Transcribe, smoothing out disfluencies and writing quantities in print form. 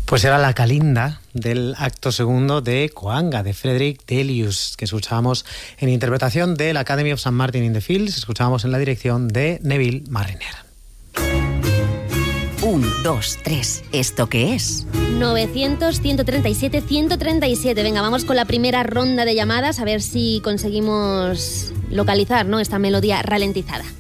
Pues era la Calinda del acto segundo de Coanga, de Frederick Delius, que escuchábamos en interpretación de la Academy of St. Martin in the Fields, escuchábamos en la dirección de Neville Marriner. 1, 2, 3. ¿Esto qué es? 900-137-137. Venga, vamos con la primera ronda de llamadas a ver si conseguimos localizar, ¿no?, esta melodía ralentizada.